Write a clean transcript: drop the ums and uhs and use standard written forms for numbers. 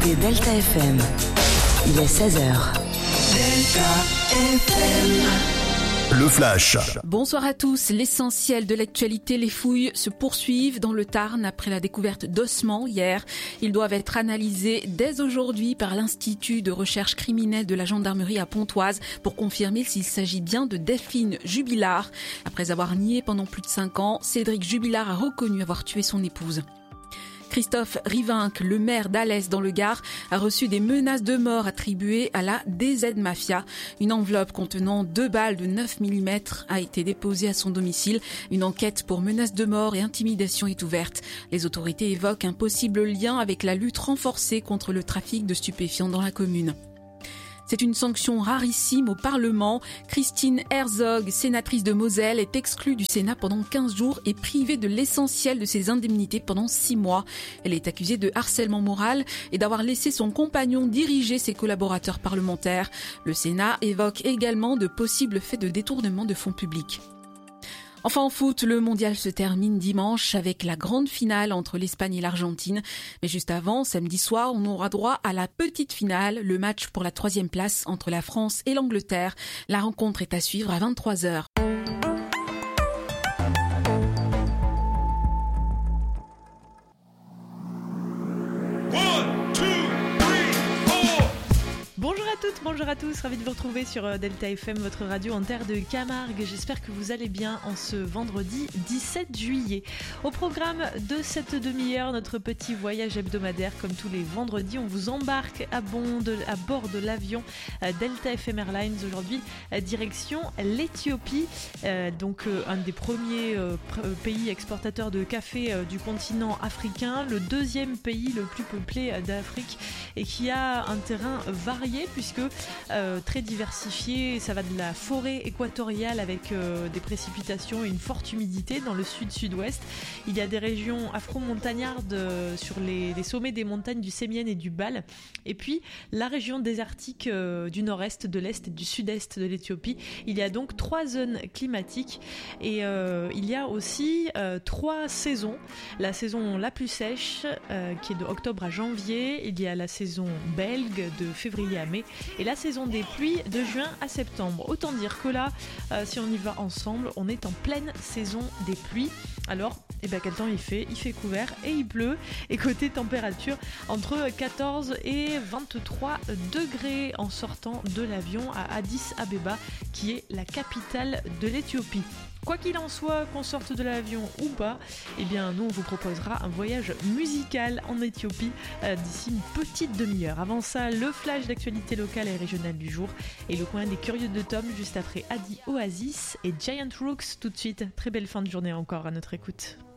écoutez Delta FM. Il est 16h. Delta FM. Le Flash. Bonsoir à tous. L'essentiel de l'actualité, les fouilles se poursuivent dans le Tarn après la découverte d'ossements hier. Ils doivent être analysés dès aujourd'hui par l'Institut de recherche criminelle de la gendarmerie à Pontoise pour confirmer s'il s'agit bien de Delphine Jubilard. Après avoir nié pendant plus de 5 ans, Cédric Jubilard a reconnu avoir tué son épouse. Christophe Rivinc, le maire d'Alès dans le Gard, a reçu des menaces de mort attribuées à la DZ Mafia. Une enveloppe contenant 2 balles de 9 mm a été déposée à son domicile. Une enquête pour menaces de mort et intimidation est ouverte. Les autorités évoquent un possible lien avec la lutte renforcée contre le trafic de stupéfiants dans la commune. C'est une sanction rarissime au Parlement. Christine Herzog, sénatrice de Moselle, est exclue du Sénat pendant 15 jours et privée de l'essentiel de ses indemnités pendant 6 mois. Elle est accusée de harcèlement moral et d'avoir laissé son compagnon diriger ses collaborateurs parlementaires. Le Sénat évoque également de possibles faits de détournement de fonds publics. Enfin en foot, le mondial se termine dimanche avec la grande finale entre l'Espagne et l'Argentine. Mais juste avant, samedi soir, on aura droit à la petite finale, le match pour la 3e place entre la France et l'Angleterre. La rencontre est à suivre à 23h. Bonjour à toutes, bonjour à tous, ravi de vous retrouver sur Delta FM, votre radio en terre de Camargue. J'espère que vous allez bien en ce vendredi 17 juillet. Au programme de cette demi-heure, notre petit voyage hebdomadaire, comme tous les vendredis, on vous embarque à bord de l'avion Delta FM Airlines. Aujourd'hui, direction l'Éthiopie, un des premiers pays exportateurs de café du continent africain, le 2e pays le plus peuplé d'Afrique et qui a un terrain varié puisque très diversifié. Ça va de la forêt équatoriale avec des précipitations et une forte humidité dans le sud-sud-ouest. Il y a des régions afro-montagnardes sur les sommets des montagnes du Sémienne et du Bal. Et puis la région désertique du nord-est, de l'est et du sud-est de l'Éthiopie. Il y a donc 3 zones climatiques et il y a aussi 3 saisons. La saison la plus sèche qui est de octobre à janvier. Il y a la saison belge de février à mai et la saison des pluies de juin à septembre. Autant dire que là, si on y va ensemble, on est en pleine saison des pluies. Alors, quel temps il fait? Il fait couvert et il pleut. Et côté température, entre 14 et 23 degrés en sortant de l'avion à Addis Abeba, qui est la capitale de l'Éthiopie. Quoi qu'il en soit, qu'on sorte de l'avion ou pas, nous on vous proposera un voyage musical en Éthiopie d'ici une petite demi-heure. Avant ça, le flash d'actualité locale et régionale du jour et le coin des curieux de Tom juste après Adi Oasis et Giant Rooks tout de suite. Très belle fin de journée encore à notre écoute.